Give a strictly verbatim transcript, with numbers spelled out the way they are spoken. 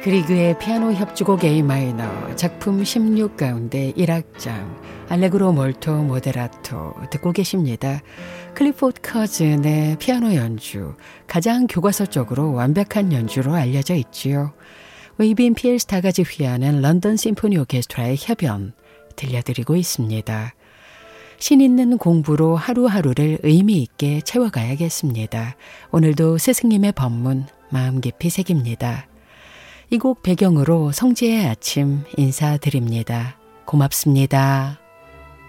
그리그의 피아노 협주곡 A 마이너 작품 십육 가운데 일 악장 알레그로 몰토 모데라토 듣고 계십니다. 클리포드 커즌의 피아노 연주, 가장 교과서적으로 완벽한 연주로 알려져 있지요. 웨이빈 피엘스타가 지휘하는 런던 심포니 오케스트라의 협연 들려드리고 있습니다. 신 있는 공부로 하루하루를 의미 있게 채워가야겠습니다. 오늘도 스승님의 법문 마음 깊이 새깁니다. 이 곡 배경으로 성지의 아침 인사드립니다. 고맙습니다.